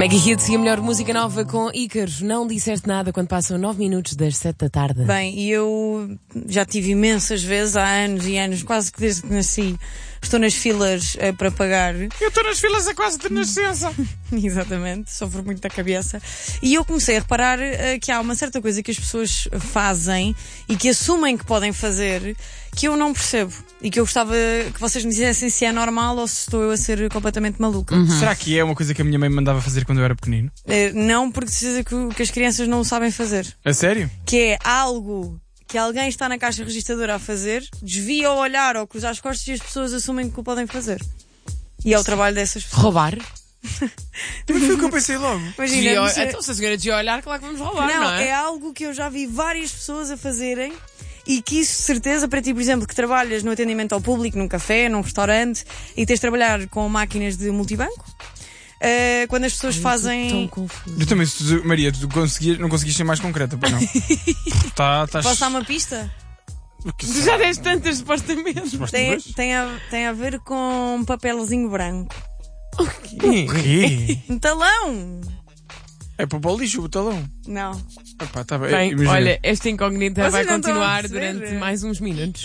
Mega Hits e a melhor música nova com Ícaros. Não disseste nada quando passam 9 minutos das 7 da tarde. Bem, e eu já tive imensas vezes, há anos e anos, quase que desde que nasci, estou nas filas para pagar. Eu estou nas filas a quase de nascença. Exatamente, sofro muito da cabeça. E eu comecei a reparar que há uma certa coisa que as pessoas fazem e que assumem que podem fazer que eu não percebo. E que eu gostava que vocês me dissessem se é normal ou se estou eu a ser completamente maluca. Será que é uma coisa que a minha mãe me mandava fazer quando eu era pequenino? Não, porque precisa que as crianças não o sabem fazer. A sério? Que é algo que alguém está na caixa registradora a fazer, desvia o olhar ou cruza as costas e as pessoas assumem que o podem fazer. E é o trabalho dessas pessoas. Roubar? Mas foi o que eu pensei logo. Imagina, Então, se a senhora devia olhar, claro que vamos roubar, não é? É algo que eu já vi várias pessoas a fazerem e que isso, de certeza, para ti, por exemplo, que trabalhas no atendimento ao público, num café, num restaurante e tens de trabalhar com máquinas de multibanco, quando as pessoas fazem... Tão confuso. Eu também, Maria, tu não conseguiste ser mais concreta, para não? Posso dar uma pista? Tu já deste tantas, supostamente. Tem a ver com um papelzinho branco. O quê? Um talão! É para o lixo, o talão. Não. Epá, tá bem. Bem, Imagina. olha, esta incógnita Vocês vai não estão a continuar perceber? durante mais uns minutos.